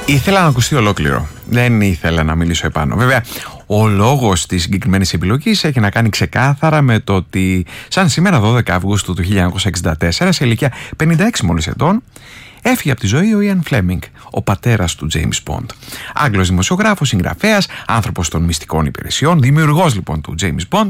Ήθελα να ακουστεί ολόκληρο. Δεν ήθελα να μιλήσω επάνω. Βέβαια, ο λόγος της συγκεκριμένης επιλογής έχει να κάνει ξεκάθαρα με το ότι σαν σήμερα 12 Αυγούστου του 1964, σε ηλικία 56 μόλις ετών, έφυγε από τη ζωή ο Ιαν Φλέμινγκ, ο πατέρας του James Bond. Άγγλος δημοσιογράφος, συγγραφέας, άνθρωπος των μυστικών υπηρεσιών, δημιουργός λοιπόν του James Bond.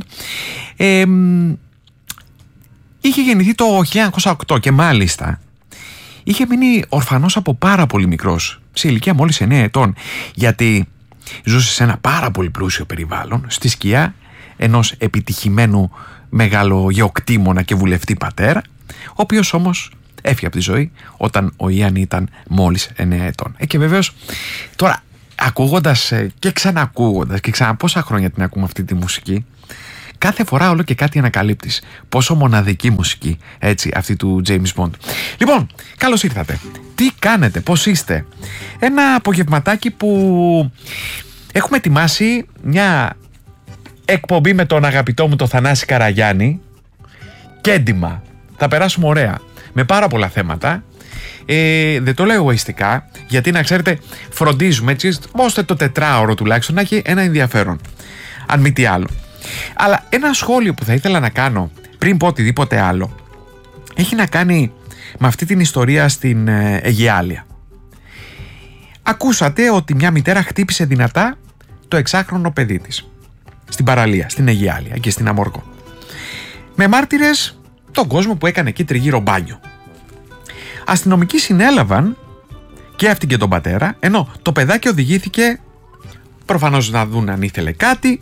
Είχε γεννηθεί το 1908 και μάλιστα είχε μείνει ορφανός από πάρα πολύ μικρός, σε ηλικία μόλις 9 ετών, γιατί ζούσε σε ένα πάρα πολύ πλούσιο περιβάλλον, στη σκιά ενός επιτυχημένου μεγαλογεωκτήμονα και βουλευτή πατέρα, ο οποίος όμως έφυγε από τη ζωή όταν ο Ιαν ήταν μόλις 9 ετών. Και βεβαίως τώρα ακούγοντας και ξανακούγοντας και ξανά πόσα χρόνια την ακούμε αυτή τη μουσική, κάθε φορά όλο και κάτι ανακαλύπτεις. Πόσο μοναδική μουσική, έτσι, αυτή του James Bond. Λοιπόν, καλώς ήρθατε. Τι κάνετε, πώς είστε? Ένα απογευματάκι που έχουμε ετοιμάσει μια εκπομπή με τον αγαπητό μου τον Θανάση Καραγιάννη. Κέντημα. Θα περάσουμε ωραία. Με πάρα πολλά θέματα. Δεν το λέω εγωιστικά, γιατί να ξέρετε, φροντίζουμε έτσι, ώστε το τετράωρο τουλάχιστον να έχει ένα ενδιαφέρον. Αν μη τι άλλο. Αλλά ένα σχόλιο που θα ήθελα να κάνω πριν πω οτιδήποτε άλλο έχει να κάνει με αυτή την ιστορία στην Αιγιάλεια. Ακούσατε ότι μια μητέρα χτύπησε δυνατά το 6χρονο παιδί της στην παραλία, στην Αιγιάλεια και στην Αμόρκο, με μάρτυρες τον κόσμο που έκανε εκεί τριγύρω μπάνιο. Αστυνομικοί συνέλαβαν και αυτήν και τον πατέρα, ενώ το παιδάκι οδηγήθηκε προφανώς να δουν αν ήθελε κάτι.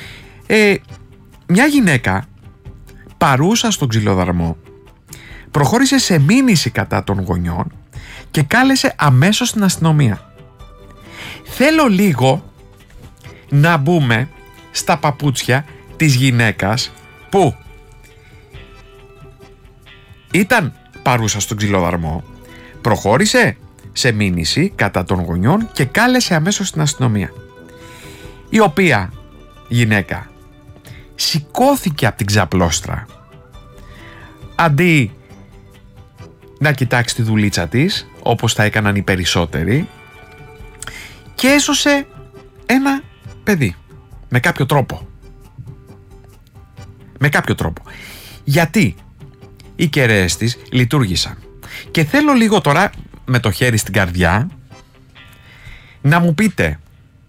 Μια γυναίκα παρούσα στον ξυλοδαρμό προχώρησε σε μήνυση κατά των γονιών και κάλεσε αμέσως την αστυνομία. Θέλω λίγο να μπούμε στα παπούτσια της γυναίκας που ήταν παρούσα στον ξυλοδαρμό, προχώρησε σε μήνυση κατά των γονιών και κάλεσε αμέσως την αστυνομία, η οποία γυναίκα σηκώθηκε από την ξαπλώστρα αντί να κοιτάξει τη δουλίτσα της όπως θα έκαναν οι περισσότεροι και έσωσε ένα παιδί με κάποιο τρόπο. Γιατί οι κεραίες της λειτουργήσαν. Και θέλω λίγο τώρα με το χέρι στην καρδιά να μου πείτε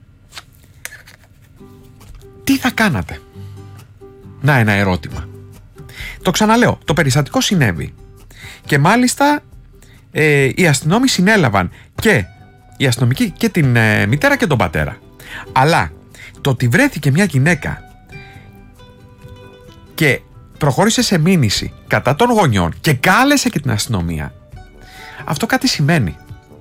τι θα κάνατε. Να, ένα ερώτημα. Το ξαναλέω, το περιστατικό συνέβη και μάλιστα οι αστυνόμοι συνέλαβαν και οι αστυνομικοί και την μητέρα και τον πατέρα. Αλλά το ότι βρέθηκε μια γυναίκα και προχώρησε σε μήνυση κατά των γονιών και κάλεσε και την αστυνομία, αυτό κάτι σημαίνει.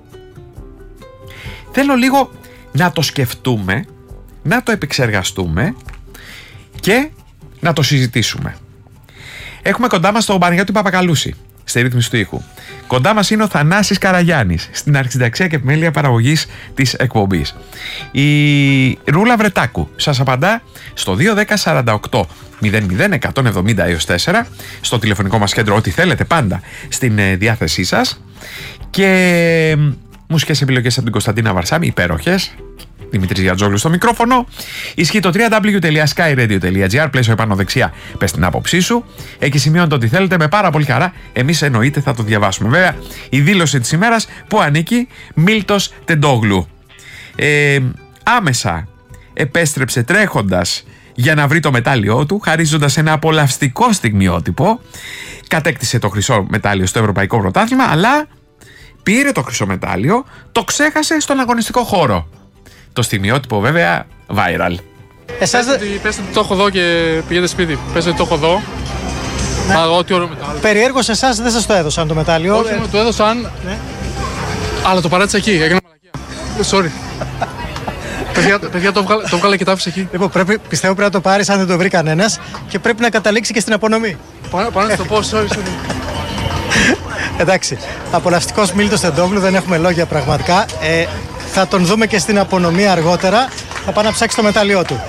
Θέλω λίγο να το σκεφτούμε, να το επεξεργαστούμε και να το συζητήσουμε. Έχουμε κοντά μας τον Παναγιώτη Παπακαλούση στη ρύθμιση του ήχου. Κοντά μας είναι ο Θανάσης Καραγιάννης στην αρχισυνταξία και επιμέλεια παραγωγής της εκπομπής. Η Ρούλα Βρετάκου σας απαντά στο 210 48 00 170 έως 4, στο τηλεφωνικό μας κέντρο, ό,τι θέλετε πάντα στην διάθεσή σας. Και μουσικές επιλογές από την Κωνσταντίνα Βαρσάμι, υπέροχες. Δημήτρης Γιατζόγλου στο μικρόφωνο. Ισχύει το www.skyradio.gr. Πλαίσιο επάνω δεξιά, πες την άποψή σου. Εκεί σημειώνετε ό,τι θέλετε με πάρα πολύ χαρά. Εμείς εννοείται θα το διαβάσουμε. Βέβαια, η δήλωση της ημέρας που ανήκει Μίλτος Τεντόγλου. Άμεσα επέστρεψε τρέχοντας για να βρει το μετάλλιό του, χαρίζοντας ένα απολαυστικό στιγμιότυπο. Κατέκτησε το χρυσό μετάλλιο στο Ευρωπαϊκό Πρωτάθλημα, αλλά πήρε το χρυσό μετάλλιο, το ξέχασε στον αγωνιστικό χώρο. Το στιγμιότυπο βέβαια viral. Εσάς πες ότι το έχω δω και πηγαίνετε σπίτι. Πες ότι το έχω δω. Ναι. Ό,τι ωραίο μετάλλιο. Περιέργως εσάς δεν σας το έδωσαν το μετάλλιο. Όχι, μου το έδωσαν. Ναι. Αλλά το παράτησα εκεί. Έκανα μαλακία. Sorry. παιδιά, το βγάλα και το άφησα εκεί. Λοιπόν, πιστεύω πρέπει να το πάρεις αν δεν το βρει κανένας και πρέπει να καταλήξει και στην απονομή. Πάνω να το πω, sorry. Εντάξει, απολαυστικός Μίλτος Τεντόγλου, δεν έχουμε λόγια πραγματικά. Θα τον δούμε και στην απονομή αργότερα. Θα πάει να ψάξει το μετάλλιό του.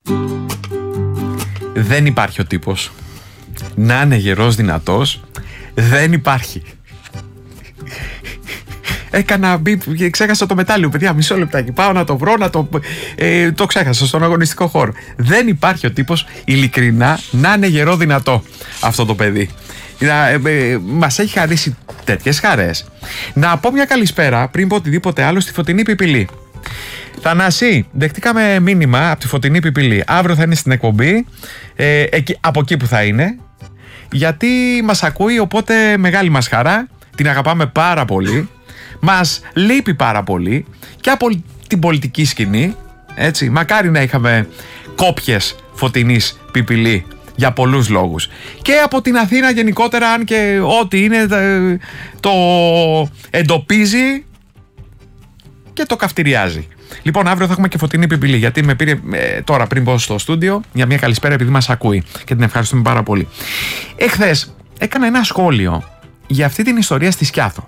Δεν υπάρχει ο τύπος. Να είναι γερός δυνατός. Δεν υπάρχει. Έκανα μπιπ, ξέχασα το μετάλλιο. Παιδιά, μισό λεπτάκι. Πάω να το βρω, το ξέχασα στον αγωνιστικό χώρο. Δεν υπάρχει ο τύπος ειλικρινά να είναι γερό δυνατό αυτό το παιδί. Μας έχει χαρίσει τέτοιες χαρές. Να πω μια καλησπέρα πριν πω οτιδήποτε άλλο στη Φωτεινή Πιπηλή. Θανάση, δεχτήκαμε μήνυμα από τη Φωτεινή Πιπηλή. Αύριο θα είναι στην εκπομπή, από εκεί που θα είναι, γιατί μας ακούει, οπότε μεγάλη μας χαρά. Την αγαπάμε πάρα πολύ. Μας λείπει πάρα πολύ και από την πολιτική σκηνή, έτσι. Μακάρι να είχαμε κόπιες Φωτεινής Πιπηλή για πολλούς λόγους. Και από την Αθήνα γενικότερα, αν και ό,τι είναι το εντοπίζει και το καυτηριάζει. Λοιπόν, αύριο θα έχουμε και Φωτεινή Πιπηλή, γιατί με πήρε τώρα πριν πω στο στούντιο για μια καλησπέρα, επειδή μας ακούει και την ευχαριστούμε πάρα πολύ. Εχθές έκανα ένα σχόλιο για αυτή την ιστορία στη Σκιάθο.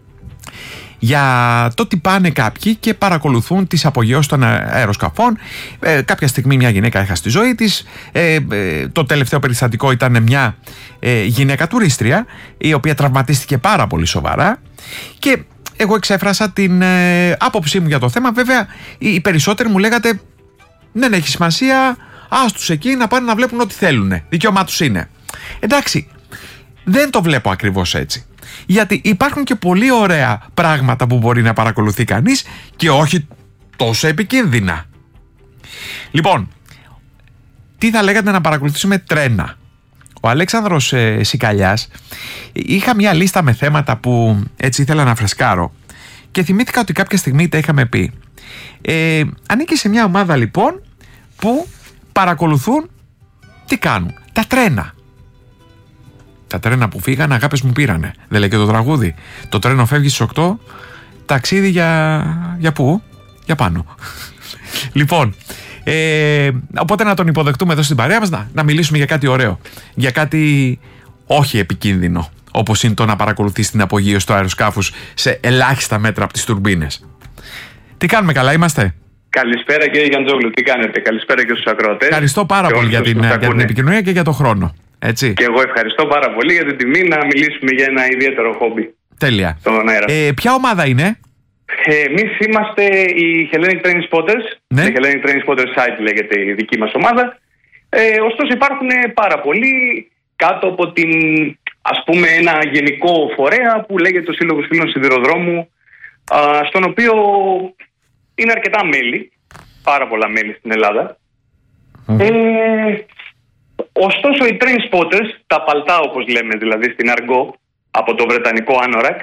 Για το ότι πάνε κάποιοι και παρακολουθούν τις απογειώσεις των αεροσκαφών. Κάποια στιγμή μια γυναίκα έχασε τη ζωή της. Το τελευταίο περιστατικό ήταν μια γυναίκα τουρίστρια, η οποία τραυματίστηκε πάρα πολύ σοβαρά. Και εγώ εξέφρασα την άποψή μου για το θέμα. Βέβαια, οι περισσότεροι μου λέγατε δεν έχει σημασία, άστους εκεί να πάνε να βλέπουν ό,τι θέλουν. Δικαίωμά τους είναι. Εντάξει, δεν το βλέπω ακριβώς έτσι. Γιατί υπάρχουν και πολύ ωραία πράγματα που μπορεί να παρακολουθεί κανείς και όχι τόσο επικίνδυνα. Λοιπόν, τι θα λέγατε να παρακολουθήσουμε τρένα? Ο Αλέξανδρος Σικαλιάς, είχα μια λίστα με θέματα που έτσι ήθελα να φρεσκάρω και θυμήθηκα ότι κάποια στιγμή τα είχαμε πει. Ανήκει σε μια ομάδα λοιπόν που παρακολουθούν τι κάνουν. Τα τρένα. Τα τρένα που φύγαν, αγάπες μου πήρανε. Δεν λέει και το τραγούδι? Το τρένο φεύγει στις 8, ταξίδι για πού? Για πάνω. Λοιπόν, οπότε να τον υποδεχτούμε εδώ στην παρέα μας, να μιλήσουμε για κάτι ωραίο. Για κάτι όχι επικίνδυνο, όπως είναι το να παρακολουθείς την απογείωση του αεροσκάφους σε ελάχιστα μέτρα από τις τουρμπίνες. Τι κάνουμε, καλά είμαστε? Καλησπέρα κύριε Γιαντζόγλου, τι κάνετε? Καλησπέρα και στους ακροατές. Ευχαριστώ πάρα πολύ για την επικοινωνία και για τον χρόνο. Έτσι. Και εγώ ευχαριστώ πάρα πολύ για την τιμή να μιλήσουμε για ένα ιδιαίτερο χόμπι. Τέλεια. Στον αέρα. Ποια ομάδα είναι? Εμείς είμαστε οι Hellenic Train Spotters. Ναι. Η Hellenic Train Spotters site λέγεται η δική μας ομάδα. Ωστόσο υπάρχουν πάρα πολλοί κάτω από την, ας πούμε, ένα γενικό φορέα που λέγεται ο Σύλλογος Φίλων Σιδηροδρόμου, στον οποίο είναι αρκετά μέλη, πάρα πολλά μέλη στην Ελλάδα. Ωστόσο οι train spotters, τα παλτά όπως λέμε δηλαδή στην αργό, από το βρετανικό Anorak,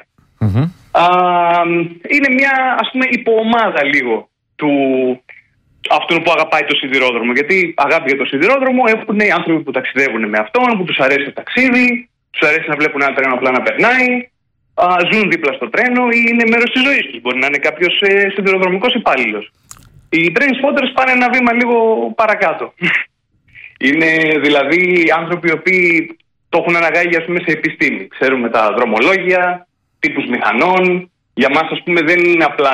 είναι μια, ας πούμε, υποομάδα λίγο του αυτού που αγαπάει το σιδηρόδρομο. Γιατί αγάπη για το σιδηρόδρομο έχουν οι άνθρωποι που ταξιδεύουν με αυτόν, που τους αρέσει το ταξίδι, τους αρέσει να βλέπουν ένα τρένο απλά να περνάει, ζουν δίπλα στο τρένο ή είναι μέρος της ζωής τους. Μπορεί να είναι κάποιος σιδηροδρομικός υπάλληλος. Οι train spotters πάνε ένα βήμα λίγο παρακάτω. Είναι δηλαδή άνθρωποι οι οποίοι το έχουν αναγάγει, ας πούμε, σε επιστήμη. Ξέρουμε τα δρομολόγια, τύπους μηχανών. Για μας, ας πούμε, δεν είναι απλά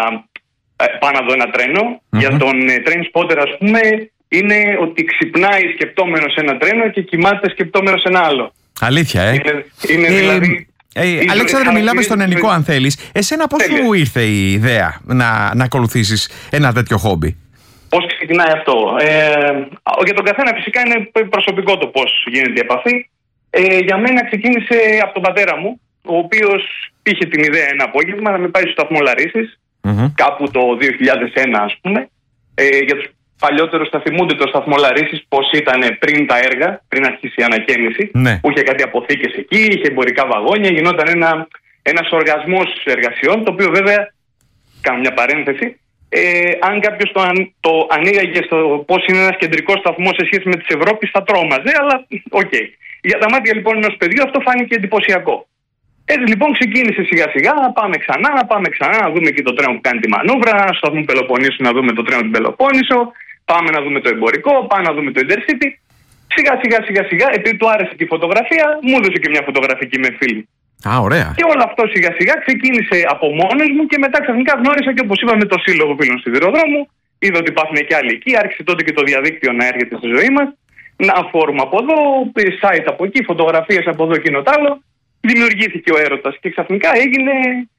πάω να δω ένα τρένο. Για τον train spotter, ας πούμε, είναι ότι ξυπνάει σκεπτόμενος ένα τρένο και κοιμάται σκεπτόμενος ένα άλλο. Αλήθεια, Είναι δηλαδή... Αλέξανδρε, μιλάμε στον ελληνικό αν θέλεις. Εσένα πώς σου ήρθε η ιδέα να ακολουθήσεις ένα τέτοιο χόμπι? Πώς ξεκινάει αυτό? Για τον καθένα φυσικά είναι προσωπικό το πώς γίνεται η επαφή. Για μένα ξεκίνησε από τον πατέρα μου, ο οποίος είχε την ιδέα ένα απόγευμα να με πάει στο σταθμό Λαρίσης, κάπου το 2001 ας πούμε. Για τους παλιότερους θα θυμούνται το σταθμό Λαρίσης πώς ήταν πριν τα έργα, πριν αρχίσει η ανακαίνιση. Ναι. Που είχε κάτι αποθήκες εκεί, είχε εμπορικά βαγόνια, γινόταν ένας οργασμός εργασιών, το οποίο βέβαια, κάνω μια παρένθεση, αν κάποιος το ανοίγαγε στο πώς είναι ένας κεντρικός σταθμός σε σχέση με της Ευρώπης θα τρόμαζε, αλλά οκ. Για τα μάτια λοιπόν ενός παιδιού αυτό φάνηκε εντυπωσιακό. Έτσι λοιπόν ξεκίνησε σιγά σιγά, πάμε ξανά να δούμε και το τρένο που κάνει τη μανούβρα, στο σταθμό Πελοποννήσου να δούμε το τρένο του Πελοπόννησο, πάμε να δούμε το εμπορικό, πάμε να δούμε το Intercity. Σιγά σιγά, επειδή του άρεσε και η φωτογραφία, μου έδωσε και μια φωτογραφική με φίλη. Ωραία. Και όλο αυτό σιγά σιγά ξεκίνησε από μόνος μου και μετά ξαφνικά γνώρισα και, όπως είπαμε, το Σύλλογο Φίλων Σιδηροδρόμου. Είδα ότι υπάρχουν και άλλοι εκεί, άρχισε τότε και το διαδίκτυο να έρχεται στη ζωή μας. Να φόρμα από εδώ, site από εκεί, φωτογραφίες από εδώ, εκείνο τ' άλλο. Δημιουργήθηκε ο έρωτας και ξαφνικά έγινε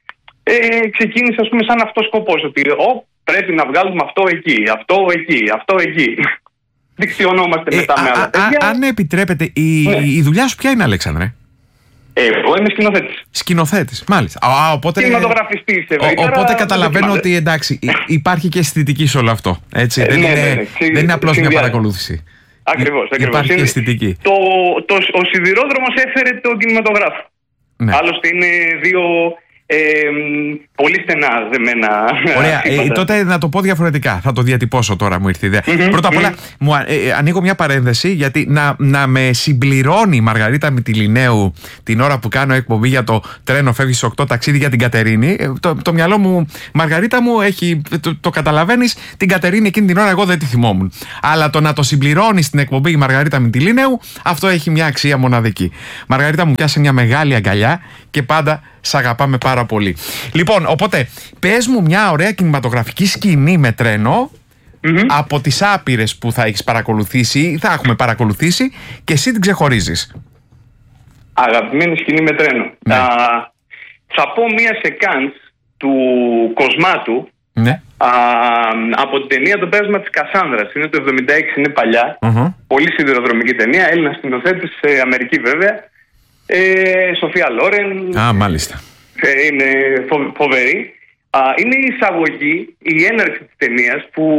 ξεκίνησε, ας πούμε, σαν αυτός σκοπός. Ότι πρέπει να βγάλουμε αυτό εκεί, αυτό εκεί. Δικτυωνόμαστε μετά με άλλα παιδιά. Αν επιτρέπετε, η δουλειά σου ποια είναι, Αλέξανδρε? Εγώ είμαι σκηνοθέτης. Σκηνοθέτης, μάλιστα. Οπότε, κινηματογραφιστής ευρύτερα. Οπότε καταλαβαίνω ότι εντάξει, υπάρχει και αισθητική σε όλο αυτό. Έτσι, δεν είναι απλώς μια παρακολούθηση. Ακριβώς. Υπάρχει και αισθητική. Ο σιδηρόδρομος έφερε τον κινηματογράφο. Ναι. Άλλωστε είναι δύο πολύ στενά δεμένα. Ωραία, τότε να το πω διαφορετικά. Θα το διατυπώσω τώρα, μου ήρθε η ιδέα. Πρώτα απ' όλα, ανοίγω μια παρένθεση, γιατί να με συμπληρώνει η Μαργαρίτα Μυτιληναίου την ώρα που κάνω εκπομπή για το τρένο φεύγει στις 8 ταξίδι για την Κατερίνη. Το μυαλό μου, Μαργαρίτα μου, έχει, το καταλαβαίνεις, την Κατερίνη εκείνη την ώρα εγώ δεν τη θυμόμουν. Αλλά το να το συμπληρώνει στην εκπομπή η Μαργαρίτα Μυτιληναίου, αυτό έχει μια αξία μοναδική. Μαργαρίτα μου, πιάσε μια μεγάλη αγκαλιά και πάντα σ' αγαπάμε πάρα πολύ. Λοιπόν, οπότε πες μου μια ωραία κινηματογραφική σκηνή με τρένο από τις άπειρες που θα έχεις παρακολουθήσει ή θα έχουμε παρακολουθήσει και εσύ την ξεχωρίζεις. Αγαπημένη σκηνή με τρένο. Ναι. Θα πω μια σεκάνς του Κοσμάτου, ναι, από την ταινία «Το πέρασμα της Κασάνδρας». Είναι το 76, είναι παλιά. Πολύ σιδηροδρομική ταινία. Έλληνας σκηνοθέτης, σε Αμερική βέβαια. Σοφία Λόρεν. Μάλιστα. Είναι φοβερή. Είναι η εισαγωγή, η έναρξη της ταινίας που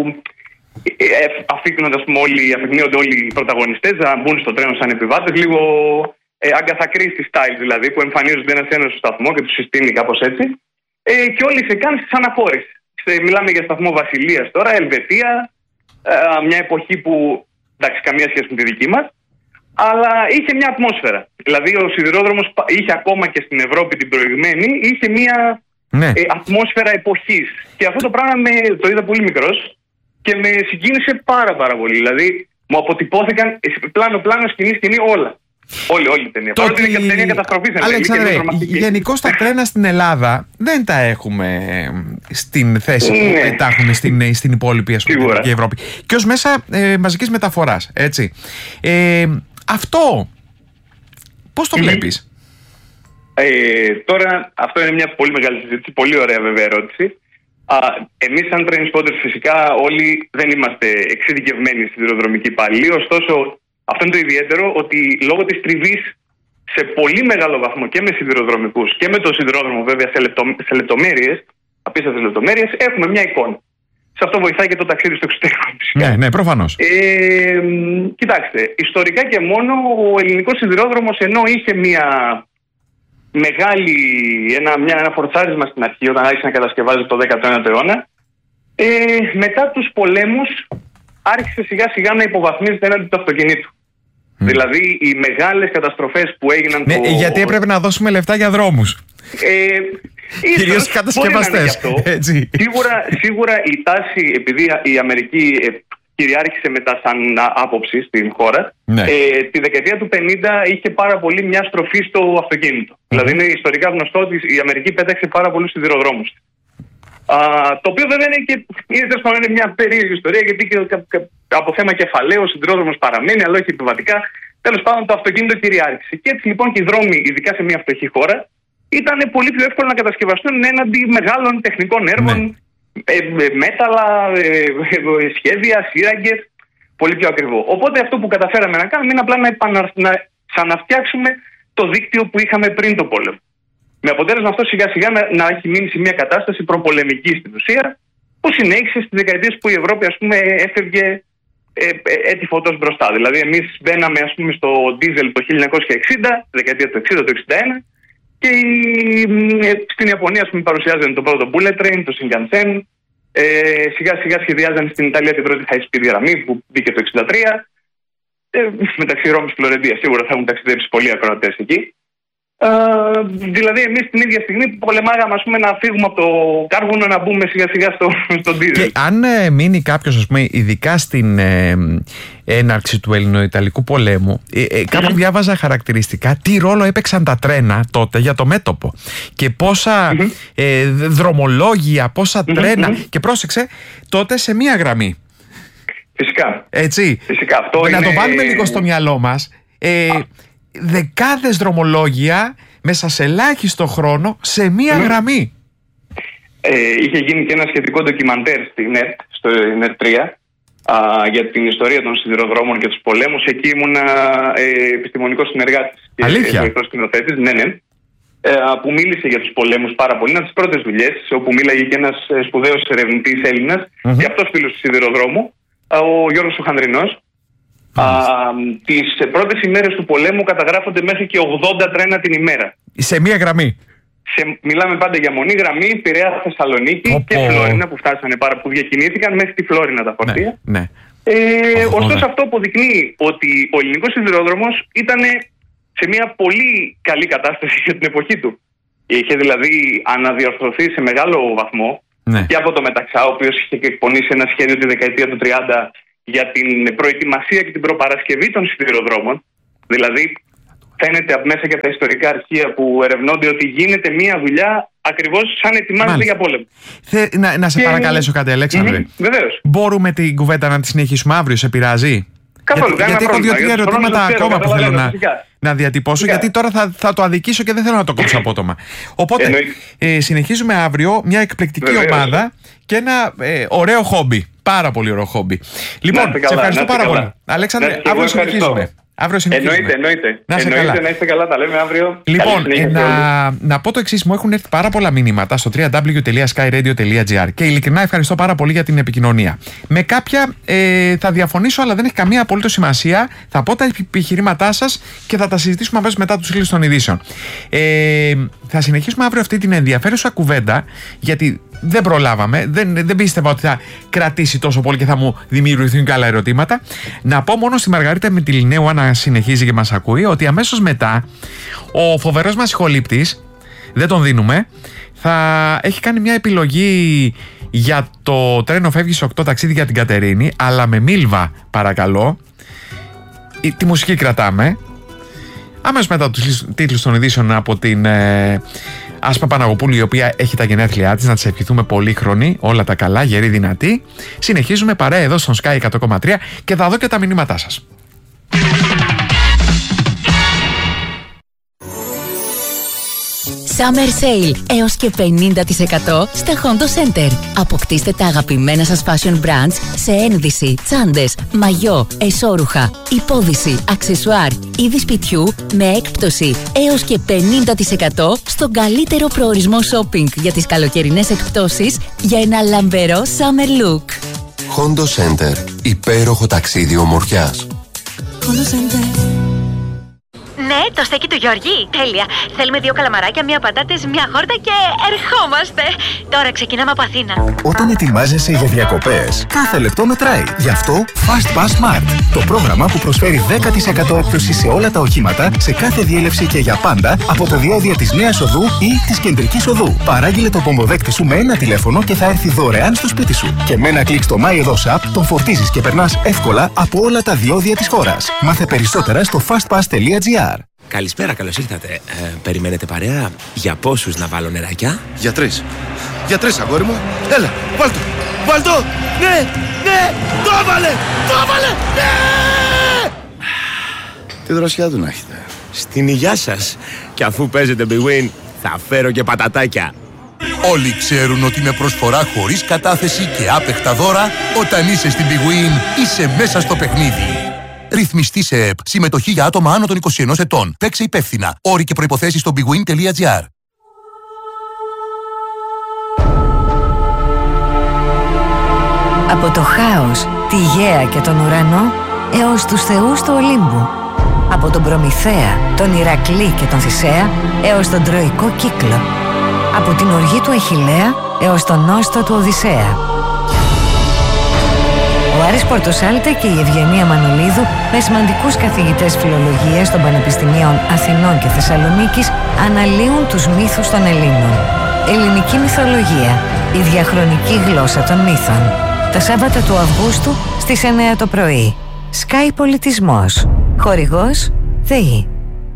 αφήνονται όλοι οι πρωταγωνιστές να μπουν στο τρένο σαν επιβάτες, λίγο Agatha Christie style δηλαδή, που εμφανίζονται ένας στο σταθμό και τους συστήνει κάπως έτσι. Και όλοι σε κάνουν στις αναχώρες. Μιλάμε για σταθμό Βασιλείας τώρα, Ελβετία, μια εποχή που εντάξει, καμία σχέση με τη δική μας. Αλλά είχε μια ατμόσφαιρα. Δηλαδή ο σιδηρόδρομος είχε ακόμα και στην Ευρώπη την προηγμένη, είχε μια ατμόσφαιρα εποχής. Και αυτό το πράγμα το είδα πολύ μικρός και με συγκίνησε πάρα πολύ. Δηλαδή μου αποτυπώθηκαν πλάνο, σκηνή, όλα. Όλη η ταινία. Παρότι είναι και ταινία καταστροφής. Αλέξανδρε, γενικώς τα τρένα στην Ελλάδα δεν τα έχουμε στην θέση που τα έχουν στην υπόλοιπη Ευρώπη. Και ως μέσα μαζικής μεταφοράς, έτσι. Αυτό πώς το βλέπεις? Τώρα αυτό είναι μια πολύ μεγάλη συζήτηση, πολύ ωραία βέβαια ερώτηση. Εμείς σαν train spotters φυσικά όλοι δεν είμαστε εξειδικευμένοι σιδηροδρομικοί υπαλλήλοι, ωστόσο αυτό είναι το ιδιαίτερο, ότι λόγω της τριβής σε πολύ μεγάλο βαθμό και με σιδηροδρομικούς και με το σιδηρόδρομο βέβαια σε λεπτομέρειες, απίστευτες λεπτομέρειες, έχουμε μια εικόνα. Σε αυτό βοηθάει και το ταξίδι στο εξωτερικό. Ναι, προφανώς. Κοιτάξτε, ιστορικά και μόνο ο ελληνικός σιδηρόδρομος, ενώ είχε ένα φορτσάρισμα στην αρχή όταν άρχισε να κατασκευάζει το 19ο αιώνα, μετά τους πολέμους άρχισε σιγά σιγά να υποβαθμίζεται έναντι του αυτοκινήτου. Δηλαδή οι μεγάλες καταστροφές που έγιναν... γιατί έπρεπε να δώσουμε λεφτά για δρόμους. Κυρίως κατασκευαστές. Σίγουρα η τάση, επειδή η Αμερική κυριάρχησε μετά σαν άποψη στην χώρα, τη δεκαετία του 50 είχε πάρα πολύ μια στροφή στο αυτοκίνητο. Δηλαδή είναι ιστορικά γνωστό ότι η Αμερική πέταξε πάρα πολλούς σιδηροδρόμους. Το οποίο βέβαια είναι μια περίεργη ιστορία, γιατί από θέμα κεφαλαίου ο σιδηρόδρομος παραμένει, αλλά όχι επιβατικά. Τέλος πάντων, το αυτοκίνητο κυριάρχησε. Και έτσι λοιπόν και οι δρόμοι, ειδικά σε μια φτωχή χώρα, ήταν πολύ πιο εύκολο να κατασκευαστούν έναντι μεγάλων τεχνικών έργων, μέταλλα, σχέδια, σύραγγες, πολύ πιο ακριβό. Οπότε αυτό που καταφέραμε να κάνουμε είναι απλά να ξαναφτιάξουμε το δίκτυο που είχαμε πριν το πόλεμο. Με αποτέλεσμα αυτό σιγά σιγά να έχει μείνει σε μια κατάσταση προπολεμική στην ουσία, που συνέχισε στις δεκαετίες που η Ευρώπη έφευγε έτη φωτός μπροστά. Δηλαδή εμείς μπαίναμε στο ντίζελ το 1960, τη δεκαετία του 60, το 61, και στην Ιαπωνία παρουσιάζανε το πρώτο bullet train, το Shinkansen. Σιγά σιγά σχεδιάζανε στην Ιταλία την πρώτη high-speed γραμμή που μπήκε το 1963. Μεταξύ Ρώμης και Φλωρεντίας σίγουρα θα έχουν ταξιδέψει πολλοί ακροατές εκεί. Δηλαδή εμείς την ίδια στιγμή που πολεμάγαμε να φύγουμε από το κάρβουνο να μπούμε σιγά σιγά στο ντίζελ. Και αν μείνει κάποιος ειδικά στην έναρξη του Ελληνοϊταλικού πολέμου, κάπου διάβαζα χαρακτηριστικά τι ρόλο έπαιξαν τα τρένα τότε για το μέτωπο και πόσα δρομολόγια, πόσα τρένα, και πρόσεξε, τότε σε μία γραμμή. Φυσικά. Έτσι. Φυσικά, αυτό να είναι... το βάλουμε λίγο στο μυαλό μας. Δεκάδες δρομολόγια μέσα σε ελάχιστο χρόνο σε μία γραμμή. είχε γίνει και ένα σχετικό ντοκιμαντέρ στην ΕΡΤ, στο ΕΡΤ 3, για την ιστορία των σιδηροδρόμων και τους πολέμους. Εκεί ήμουνα επιστημονικός συνεργάτης και βοηθός σκηνοθέτης, ναι, που μίλησε για τους πολέμους πάρα πολύ. Είναι από τις πρώτες δουλειές, όπου μίλαγε και ένας σπουδαίος ερευνητής Έλληνας, και αυτός φίλος του σιδηροδρόμου, ο Γιώργος ο Χανδρινός. Τις πρώτες ημέρες του πολέμου καταγράφονται μέχρι και 80 τρένα την ημέρα. Σε μία γραμμή. Μιλάμε πάντα για μονή γραμμή, Πειραιά, Θεσσαλονίκη και Φλόρινα, που φτάσανε που διακινήθηκαν μέχρι τη Φλόρινα τα φορτία. Ναι. Ωστόσο, αυτό αποδεικνύει ότι ο ελληνικός σιδηρόδρομος ήταν σε μια πολύ καλή κατάσταση για την εποχή του. Είχε δηλαδή αναδιορθωθεί σε μεγάλο βαθμό, και από το Μεταξά, ο οποίος είχε εκπονήσει ένα σχέδιο τη δεκαετία του 30 για την προετοιμασία και την προπαρασκευή των σιδηροδρόμων. Δηλαδή, φαίνεται μέσα και από τα ιστορικά αρχεία που ερευνώνται ότι γίνεται μια δουλειά ακριβώς σαν ετοιμάζεται για πόλεμο. Να σε παρακαλέσω κάτι, Αλέξανδρε. Βεβαίως. Μπορούμε την κουβέντα να τη συνεχίσουμε αύριο, σε πειράζει? Καθόλου, γιατί έχω 2-3 ερωτήματα ακόμα που θέλω να διατυπώσω, γιατί τώρα θα το αδικήσω και δεν θέλω να το κόψω απότομα. Οπότε, συνεχίζουμε αύριο μια εκπληκτική ομάδα και ένα ωραίο χόμπι. Πάρα πολύ ωραίο χόμπι. Λοιπόν, σε ευχαριστώ πάρα πολύ. Αλέξανδρε, αύριο συνεχίζουμε. Εννοείται. Να είστε καλά, τα λέμε αύριο. Λοιπόν, να πω το εξής: μου έχουν έρθει πάρα πολλά μηνύματα στο www.skyradio.gr και ειλικρινά ευχαριστώ πάρα πολύ για την επικοινωνία. Με κάποια θα διαφωνήσω, αλλά δεν έχει καμία απολύτως σημασία. Θα πω τα επιχειρήματά σας και θα τα συζητήσουμε αμέσως μετά τους τίτλους των ειδήσεων. Θα συνεχίσουμε αύριο αυτή την ενδιαφέρουσα κουβέντα, γιατί δεν προλάβαμε, δεν πίστευα ότι θα κρατήσει τόσο πολύ και θα μου δημιουργηθούν και άλλα ερωτήματα. Να πω μόνο στη Μαργαρίτα Μητυλινέου, αν συνεχίζει και μας ακούει, ότι αμέσως μετά ο φοβερός μας ηχολήπτης, δεν τον δίνουμε, θα έχει κάνει μια επιλογή για το τρένο φεύγει σε 8 ταξίδι για την Κατερίνη, αλλά με Μίλβα, παρακαλώ. Τη μουσική κρατάμε. Αμέσως μετά τους τίτλους των ειδήσεων από την Άσπα Παναγοπούλου, η οποία έχει τα γενέθλιά της, να της ευχηθούμε πολύχρονη, όλα τα καλά, γερή, δυνατή. Συνεχίζουμε παρέα εδώ στον Sky 100,3 και θα δω και τα μηνύματά σας. Summer Sale έως και 50% στα Hondo Center. Αποκτήστε τα αγαπημένα σας fashion brands σε ένδυση, τσάντες, μαγιό, εσώρουχα, υπόδυση, αξεσουάρ, είδη σπιτιού με έκπτωση έως και 50% στον καλύτερο προορισμό shopping για τις καλοκαιρινές εκπτώσεις για ένα λαμπερό summer look. Hondo Center. Υπέροχο ταξίδι ομορφιάς. Hondo Center. Ναι, το στέκι του Γιώργη. Τέλεια. Θέλουμε 2 καλαμαράκια, 1 πατάτες, 1 χόρτα και ερχόμαστε. Τώρα ξεκινάμε από Αθήνα. Όταν ετοιμάζεσαι για διακοπές, κάθε λεπτό μετράει. Γι' αυτό Fast Pass Smart. Το πρόγραμμα που προσφέρει 10% έκπτωση σε όλα τα οχήματα, σε κάθε διέλευση και για πάντα, από το διόδια της Νέας Οδού ή της Κεντρικής Οδού. Παράγγειλε το πομποδέκτη σου με ένα τηλέφωνο και θα έρθει δωρεάν στο σπίτι σου. Και με ένα κλικ στο MyEdos App τον φορτίζεις και περνάς εύκολα από όλα τα διόδια της χώρας. Μάθε περισσότερα στο fastpass.gr. Καλησπέρα, καλώς ήρθατε. Περιμένετε παρέα? Για πόσους να βάλω νεράκια? Για 3. Για 3, αγόρι μου. Έλα, βάλτο. Βάλτο. Ναι, το έβαλε. Ναι. Τι δροσιά του να έχετε. Στην υγειά σας. Και αφού παίζετε Big Win, θα φέρω και πατατάκια. Όλοι ξέρουν ότι με προσφορά χωρίς κατάθεση και άπεχτα δώρα, όταν είσαι στην Big Win, είσαι μέσα στο παιχνίδι. Ρυθμιστή σε ΕΠ. Συμμετοχή για άτομα άνω των 21 ετών. Παίξε υπεύθυνα. Όροι και προϋποθέσεις στο bigwin.gr. Από το χάος, τη γαία και τον ουρανό έως τους θεούς του Ολύμπου. Από τον Προμηθέα, τον Ηρακλή και τον Θησέα έως τον Τροϊκό κύκλο. Από την οργή του Αχιλλέα έως τον νόστο του Οδυσσέα. Ο Άρης Πορτοσάλτε και η Ευγενία Μανολίδου, με σημαντικούς καθηγητές φιλολογίας των Πανεπιστημίων Αθηνών και Θεσσαλονίκης, αναλύουν τους μύθους των Ελλήνων. Ελληνική μυθολογία, η διαχρονική γλώσσα των μύθων. Τα Σάββατα του Αυγούστου στις 9 το πρωί. Sky Πολιτισμός. Χορηγός ΔΕΗ.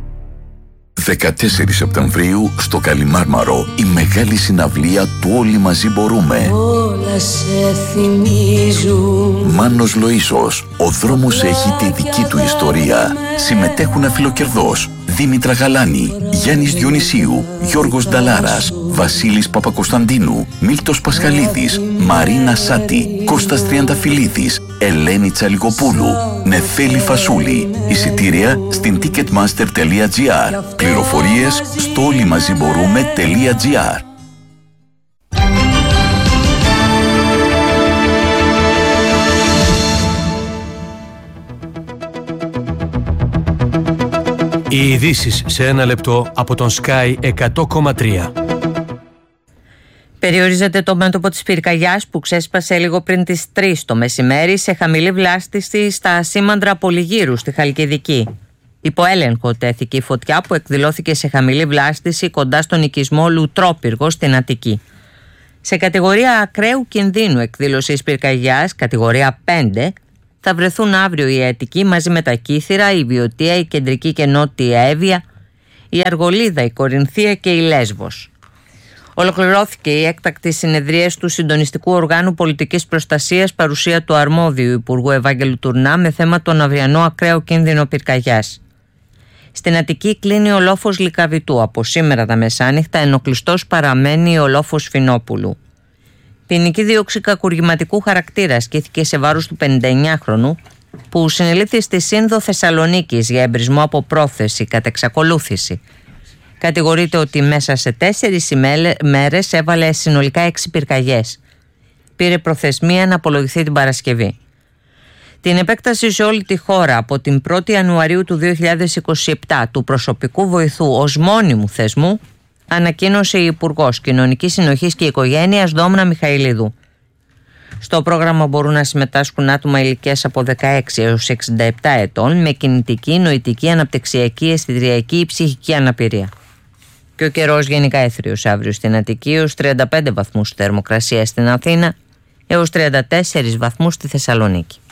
14 Σεπτεμβρίου στο Καλιμάρμαρο, η μεγάλη συναυλία του Όλοι Μαζί Μπορούμε. Όλα σε θυμίζουν. Μάνος Λοΐσος, ο δρόμος έχει τη δική του ιστορία. Συμμετέχουν αφιλοκερδός Δήμητρα Γαλάνη, Γιάννης Διονυσίου, Γιώργος Νταλάρας, Βασίλης Παπακοσταντίνου, Μίλτος Πασχαλίδης, Μαρίνα Σάτη, Κώστας Τριανταφυλλίδης, Ελένη Τσαλικοπούλου, Νεφέλη Φασούλη. Εισιτήρια στην ticketmaster.gr. Πληροφορίες στο όλοιμαζιμπορούμε.gr. Οι ειδήσεις σε ένα λεπτό από τον Sky 100,3. Περιορίζεται το μέτωπο της πυρκαγιάς που ξέσπασε λίγο πριν τις 3 το μεσημέρι σε χαμηλή βλάστηση στα Σήμαντρα Πολυγύρου στη Χαλκιδική. Υπό έλεγχο τέθηκε η φωτιά που εκδηλώθηκε σε χαμηλή βλάστηση κοντά στον οικισμό Λουτρόπυργο στην Αττική. Σε κατηγορία ακραίου κινδύνου εκδήλωσης πυρκαγιάς, κατηγορία 5, θα βρεθούν αύριο η Αττική μαζί με τα Κύθυρα, η Βιωτία, η Κεντρική και Νότια Εύβοια, η Αργολίδα, η Κορινθία και η Λέσβος. Ολοκληρώθηκε η έκτακτη συνεδρίαση του Συντονιστικού Οργάνου Πολιτικής Προστασίας παρουσία του αρμόδιου Υπουργού Ευάγγελου Τουρνά με θέμα τον αυριανό ακραίο κίνδυνο πυρκαγιάς. Στην Αττική κλείνει ο λόφος Λυκαβητού. Από σήμερα τα μεσάνυχτα ενοχλιστός παραμένει ο λόφος Φινόπουλου. Ποινική δίωξη κακουργηματικού χαρακτήρα ασκήθηκε σε βάρος του 59χρονου που συνελήφθη στη Σύνδο Θεσσαλονίκης για εμπρισμό από πρόθεση κατά εξακολούθηση. Κατηγορείται ότι μέσα σε 4 μέρες έβαλε συνολικά 6 πυρκαγιές. Πήρε προθεσμία να απολογηθεί την Παρασκευή. Την επέκταση σε όλη τη χώρα από την 1η Ιανουαρίου του 2027 του προσωπικού βοηθού ως μόνιμου θεσμού ανακοίνωσε η Υπουργός Κοινωνικής Συνοχής και Οικογένειας Δόμνα Μιχαηλίδου. Στο πρόγραμμα μπορούν να συμμετάσχουν άτομα ηλικίας από 16 έως 67 ετών με κινητική, νοητική, αναπτυξιακή, αισθητριακή ή ψυχική αναπηρία. Και ο καιρός γενικά έθριος αύριο στην Αττική έως 35 βαθμούς θερμοκρασία στην Αθήνα έως 34 βαθμούς στη Θεσσαλονίκη.